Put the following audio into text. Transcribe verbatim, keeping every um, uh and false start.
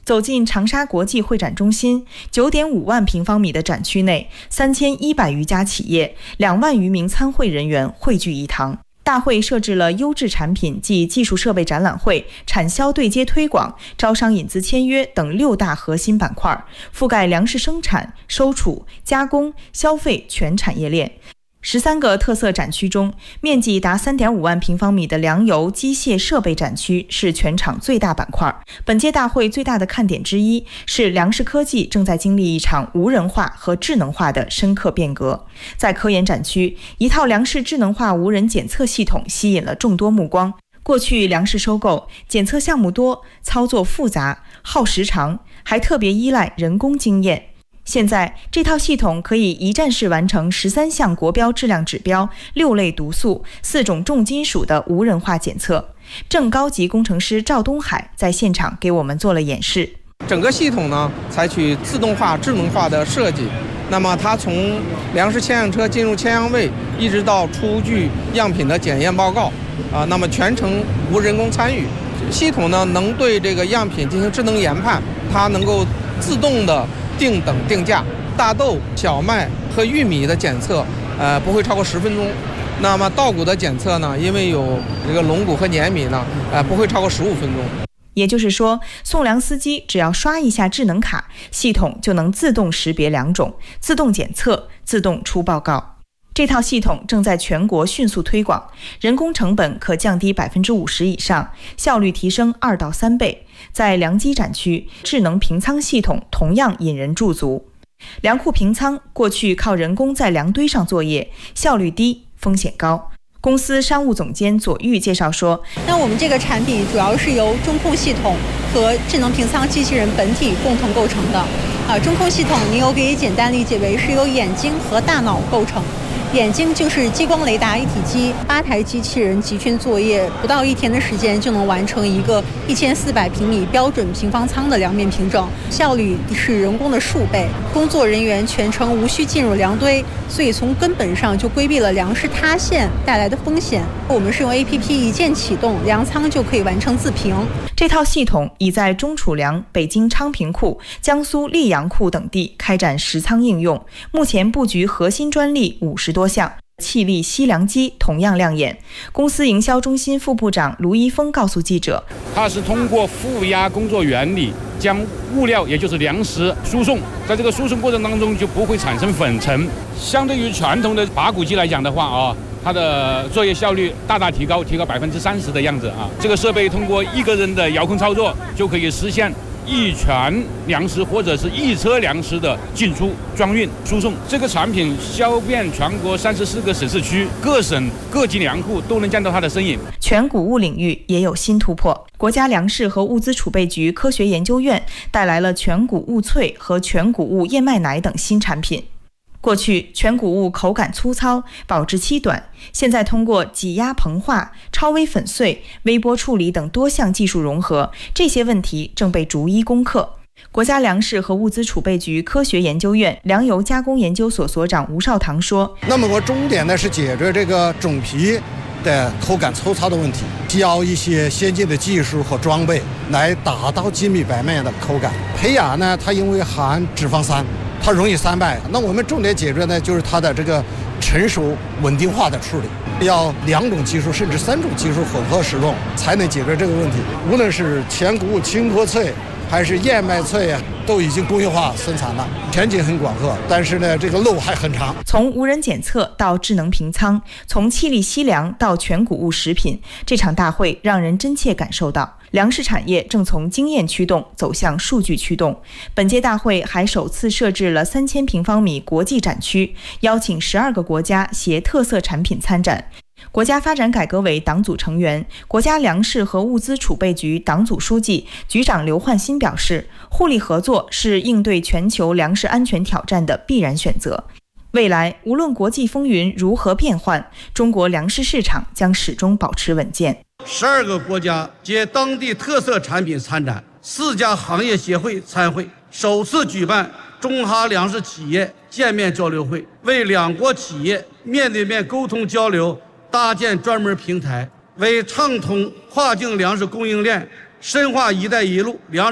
走进长沙国际会展中心， 九点五万平方米的展区内，三千一百余家企业，两万余名参会人员汇聚一堂。大会设置了优质产品及技术设备展览会、产销对接推广、招商引资签约等六大核心板块，覆盖粮食生产、收储、加工、消费全产业链。十三个特色展区中，面积达 三点五万平方米的粮油机械设备展区是全场最大板块。本届大会最大的看点之一是粮食科技正在经历一场无人化和智能化的深刻变革。在科研展区，一套粮食智能化无人检测系统吸引了众多目光。过去粮食收购检测项目多，操作复杂，耗时长，还特别依赖人工经验。现在这套系统可以一站式完成十三项国标质量指标、六类毒素、四种重金属的无人化检测。正高级工程师赵东海在现场给我们做了演示。 整个系统呢，采取自动化、智能化的设计。那么它从粮食牵样车进入牵样位，一直到出具样品的检验报告，啊，那么全程无人工参与。系统呢，能对这个样品进行智能研判，它能够自动的定等定价，大豆、小麦和玉米的检测，呃，不会超过十分钟。那么稻谷的检测呢，因为有这个龙骨和碾米呢，呃，不会超过十五分钟。 也就是说，送粮司机只要刷一下智能卡，系统就能自动识别粮种、自动检测、自动出报告。这套系统正在全国迅速推广，人工成本可降低百分之五十以上，效率提升二到三倍。在粮机展区，智能平仓系统同样引人驻足。粮库平仓过去靠人工在粮堆上作业，效率低，风险高。公司商务总监左玉介绍说， 那我们这个产品主要是由中控系统和智能平仓机器人本体共同构成的。啊，中控系统您有可以简单理解为是由眼睛和大脑构成。眼睛就是激光雷达一体机，八台机器人集群作业，不到一天的时间就能完成一个一千四百平米标准平方仓的两面平整，效率是人工的数倍。工作人员全程无需进入粮堆，所以从根本上就规避了粮食塌陷带来的风险。我们是用 A P P 一键启动，粮仓就可以完成自评。 这套系统已在中储粮、北京昌平库、江苏溧阳库等地开展实仓应用，目前布局核心专利五十多项。气力吸粮机同样亮眼。公司营销中心副部长卢一峰告诉记者， 它是通过负压工作原理将物料也就是粮食输送，在这个输送过程当中就不会产生粉尘。相对于传统的拔谷机来讲的话啊，它的作业效率大大提高，提高百分之三十的样子啊。这个设备通过一个人的遥控操作就可以实现一船粮食或者是一车粮食的进出、装运、输送。这个产品销遍全国三十四个省市区，各省各级粮库都能见到它的身影。 全谷物领域也有新突破。国家粮食和物资储备局科学研究院带来了全谷物脆和全谷物燕麦奶等新产品。过去全谷物口感粗糙，保质期短，现在通过挤压膨化、超微粉碎、微波处理等多项技术融合，这些问题正被逐一攻克。国家粮食和物资储备局科学研究院粮油加工研究所所长吴少堂说， 那么我重点呢是解决这个种皮的口感粗糙的问题，教一些先进的技术和装备来达到精米白面的口感。胚芽呢，它因为含脂肪酸，它容易三败，那我们重点解决呢就是它的这个成熟稳定化的处理，要两种技术甚至三种技术混合使用才能解决这个问题。无论是全谷物清脱脆还是燕麦脆啊，都已经工业化生产了，前景很广阔，但是呢这个路还很长。 从无人检测到智能平仓，从气力吸粮到全谷物食品，这场大会让人真切感受到粮食产业正从经验驱动走向数据驱动。本届大会还首次设置了三千平方米国际展区，邀请十二个国家携特色产品参展。国家发展改革委党组成员、国家粮食和物资储备局党组书记、局长刘焕新表示，互利合作是应对全球粮食安全挑战的必然选择。未来无论国际风云如何变幻，中国粮食市场将始终保持稳健。 十二个国家皆当地特色产品参展，四家行业协会参会，首次举办中哈粮食企业见面交流会，为两国企业面对面沟通交流搭建专门平台，为畅通跨境粮食供应链、深化“一带一路”粮